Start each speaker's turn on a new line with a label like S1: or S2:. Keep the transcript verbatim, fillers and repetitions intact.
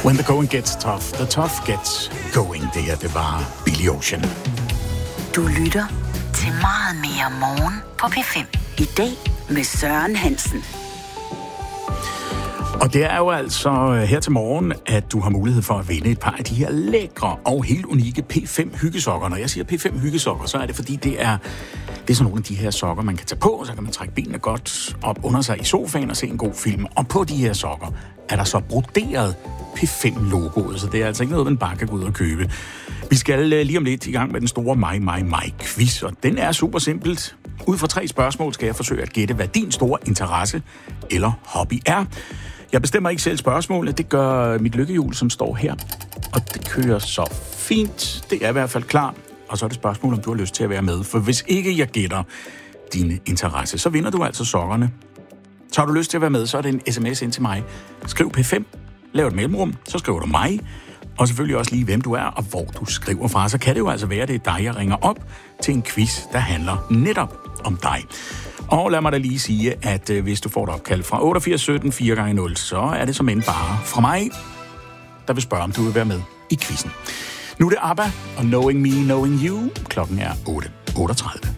S1: When the going gets tough, the tough gets going. Det her, det var Billy Ocean.
S2: Du lytter til Meget Mere Morgen på P fem. I dag med Søren Hansen.
S1: Og det er jo altså her til morgen, at du har mulighed for at vinde et par af de her lækre og helt unikke P fem hyggesokker. Når jeg siger P fem hyggesokker, så er det fordi, det er, det er sådan nogle af de her sokker, man kan tage på, så kan man trække benene godt op under sig i sofaen og se en god film. Og på de her sokker er der så broderet P fem-logoet, så det er altså ikke noget, man bare kan gå ud og købe. Vi skal lige om lidt i gang med den store mig, mig, mig-quiz, og den er super simpelt. Ud fra tre spørgsmål skal jeg forsøge at gætte, hvad din store interesse eller hobby er. Jeg bestemmer ikke selv spørgsmålet, det gør mit lykkehjul, som står her. Og det kører så fint. Det er i hvert fald klar. Og så er det spørgsmål, om du har lyst til at være med. For hvis ikke jeg gætter din interesse, så vinder du altså sokkerne. Så har du lyst til at være med, så er det en sms ind til mig. Skriv P fem, lav et mellemrum, så skriver du mig. Og selvfølgelig også lige, hvem du er og hvor du skriver fra. Så kan det jo altså være, at det er dig, jeg ringer op til en quiz, der handler netop om dig. Og lad mig da lige sige, at øh, hvis du får et opkald fra otteogfirs sytten fire gange nul, så er det som end bare fra mig, der vil spørge, om du vil være med i quizzen. Nu er det ABBA og Knowing Me, Knowing You. Klokken er otte otteogtredive.